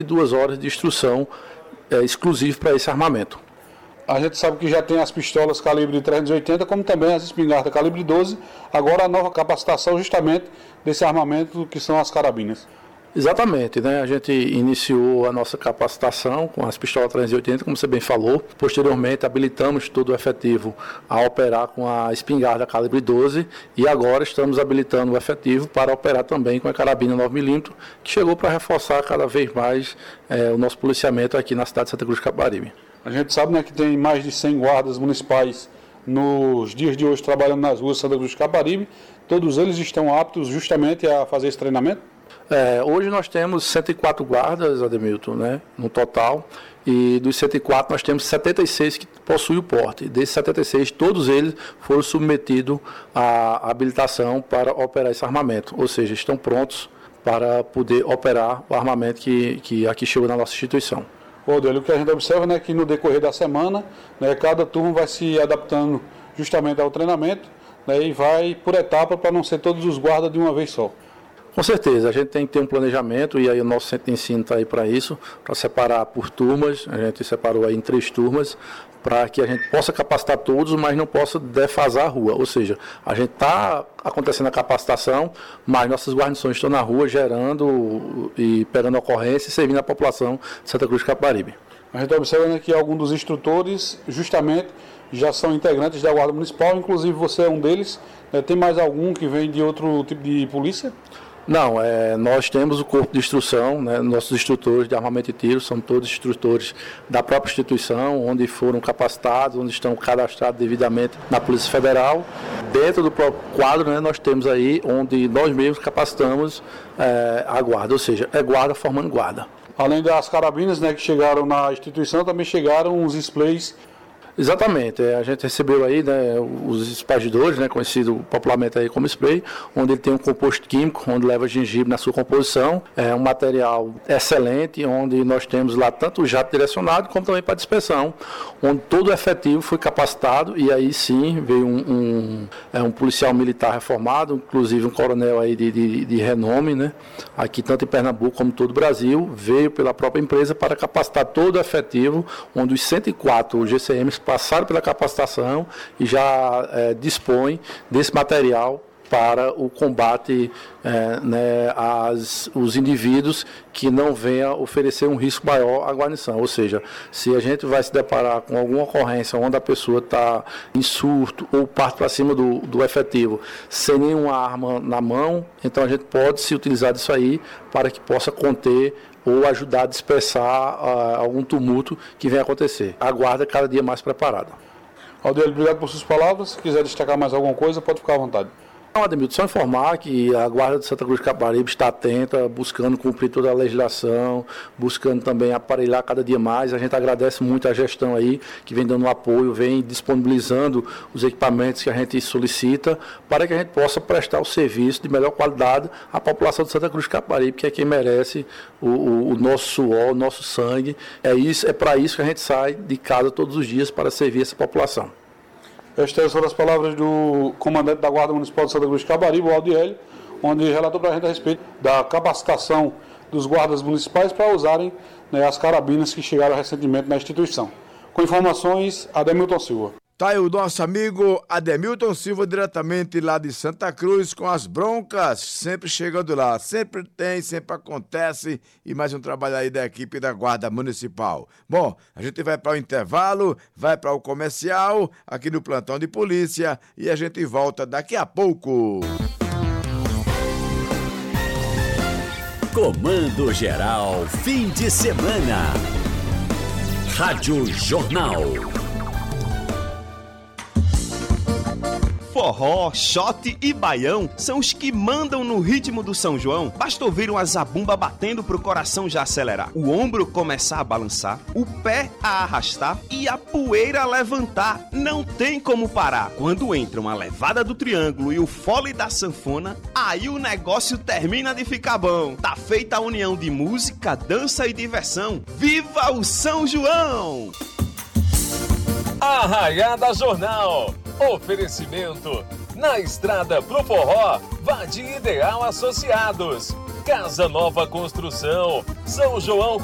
e 2 horas de instrução exclusivo para esse armamento. A gente sabe que já tem as pistolas calibre 380, como também as espingardas calibre 12, agora a nova capacitação justamente desse armamento que são as carabinas. Exatamente, né? A gente iniciou a nossa capacitação com as pistolas 380, como você bem falou. Posteriormente, habilitamos todo o efetivo a operar com a espingarda calibre 12 e agora estamos habilitando o efetivo para operar também com a carabina 9mm, que chegou para reforçar cada vez mais o nosso policiamento aqui na cidade de Santa Cruz de Capibaribe. A gente sabe, né, que tem mais de 100 guardas municipais nos dias de hoje trabalhando nas ruas de Santa Cruz de Capibaribe. Todos eles estão aptos justamente a fazer esse treinamento? Hoje nós temos 104 guardas, Ademilton, né, no total, e dos 104 nós temos 76 que possuem o porte. Desses 76, todos eles foram submetidos à habilitação para operar esse armamento, ou seja, estão prontos para poder operar o armamento que aqui chegou na nossa instituição. Odélio, o que a gente observa, né, que no decorrer da semana, né, cada turma vai se adaptando justamente ao treinamento, né, e vai por etapa para não ser todos os guardas de uma vez só. Com certeza, a gente tem que ter um planejamento e aí o nosso centro de ensino está aí para isso, para separar por turmas. A gente separou aí em 3 turmas para que a gente possa capacitar todos, mas não possa defasar a rua. Ou seja, a gente está acontecendo a capacitação, mas nossas guarnições estão na rua gerando e pegando ocorrência e servindo a população de Santa Cruz de Capibaribe. A gente está observando que alguns dos instrutores justamente já são integrantes da Guarda Municipal, inclusive você é um deles. Tem mais algum que vem de outro tipo de polícia? Não, nós temos o corpo de instrução, né, nossos instrutores de armamento e tiro são todos instrutores da própria instituição, onde foram capacitados, onde estão cadastrados devidamente na Polícia Federal. Dentro do próprio quadro, né, nós temos aí onde nós mesmos capacitamos a guarda, ou seja, é guarda formando guarda. Além das carabinas, né, que chegaram na instituição, também chegaram os sprays. Exatamente, a gente recebeu aí, né, os espargidores, né, conhecido popularmente aí como spray, onde ele tem um composto químico, onde leva gengibre na sua composição, é um material excelente, onde nós temos lá tanto o jato direcionado como também para dispersão, onde todo o efetivo foi capacitado e aí sim veio um policial militar reformado, inclusive um coronel aí de renome, né, aqui tanto em Pernambuco como em todo o Brasil, veio pela própria empresa para capacitar todo o efetivo, onde os 104 GCMs passaram pela capacitação e já dispõem desse material para o combate os indivíduos que não venham oferecer um risco maior à guarnição. Ou seja, se a gente vai se deparar com alguma ocorrência onde a pessoa está em surto ou parte para cima do efetivo sem nenhuma arma na mão, então a gente pode se utilizar disso aí para que possa conter ou ajudar a dispersar algum tumulto que venha acontecer. A guarda é cada dia mais preparada. Odélio, obrigado por suas palavras. Se quiser destacar mais alguma coisa, pode ficar à vontade. Não, Ademilton, só informar que a Guarda de Santa Cruz de Capibaribe está atenta, buscando cumprir toda a legislação, buscando também aparelhar cada dia mais. A gente agradece muito a gestão aí, que vem dando apoio, vem disponibilizando os equipamentos que a gente solicita, para que a gente possa prestar o serviço de melhor qualidade à população de Santa Cruz de Capibaribe, que é quem merece o nosso suor, o nosso sangue. É para isso que a gente sai de casa todos os dias, para servir essa população. Estas foram as palavras do comandante da Guarda Municipal de Santa Cruz de Capibaribe, o Aldiel, onde relatou para a gente a respeito da capacitação dos guardas municipais para usarem, né, as carabinas que chegaram recentemente na instituição. Com informações, Ademilton Silva. Tá aí o nosso amigo Ademilton Silva, diretamente lá de Santa Cruz, com as broncas, sempre chegando lá. Sempre tem, sempre acontece, e mais um trabalho aí da equipe da Guarda Municipal. Bom, a gente vai para o intervalo, vai para o comercial, aqui no Plantão de Polícia, e a gente volta daqui a pouco. Comando Geral, fim de semana. Rádio Jornal. Forró, shot e baião são os que mandam no ritmo do São João. Basta ouvir uma zabumba batendo pro coração já acelerar, o ombro começar a balançar, o pé a arrastar e a poeira a levantar. Não tem como parar. Quando entra uma levada do triângulo e o fole da sanfona, aí o negócio termina de ficar bom. Tá feita a união de música, dança e diversão. Viva o São João! Arraiada Jornal. Oferecimento: na estrada pro forró, vá de Ideal Associados. Casa Nova Construção, São João